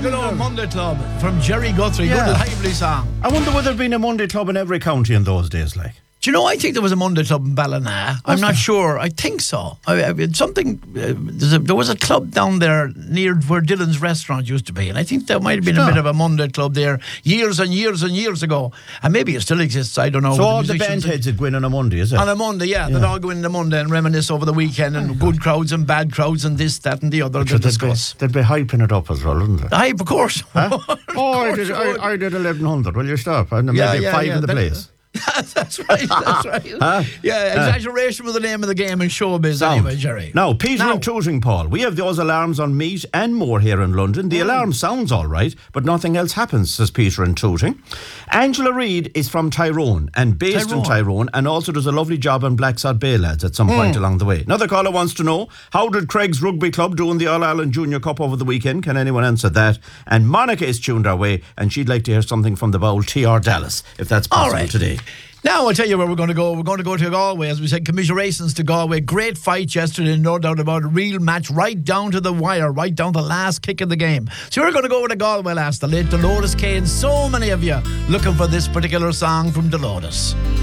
don't know, Monday Club from Jerry Guthrie. Yeah. Good lively song. I wonder whether there'd been a Monday club in every county in those days, like. Do you know, I think there was a Monday Club in Ballina. I'm not sure. I think so. There was a club down there near where Dylan's restaurant used to be, and I think there might have been a bit of a Monday Club there years and years and years ago. And maybe it still exists, I don't know. So all the band heads would go in on a Monday, is it? On a Monday, yeah. They'd all go in on a Monday and reminisce over the weekend, and good crowds and bad crowds and this, that and the other to discuss. They'd be hyping it up as well, wouldn't they? Hype, of course. Huh? I did 1100. Will you stop? And maybe five in the place. That's right. Huh? Yeah, exaggeration was the name of the game in showbiz anyway, Jerry. Now, Peter and Tooting, Paul, we have those alarms on meat and more here in London. The alarm sounds all right, but nothing else happens, says Peter and Tooting. Angela Reid is from Tyrone and based in Tyrone, and also does a lovely job on Blacksod Bay, lads, at some point along the way. Another caller wants to know, how did Craig's Rugby Club do in the All-Ireland Junior Cup over the weekend? Can anyone answer that? And Monica is tuned our way, and she'd like to hear something from the bowl, TR Dallas, if that's possible today. Now I'll tell you where we're going to go. We're going to go to Galway, as we said. Commiserations to Galway. Great fight yesterday, no doubt about it. Real match, right down to the wire, right down to the last kick of the game. So we're going to go with the Galway lass, the late Dolores Kane. So many of you looking for this particular song from Dolores.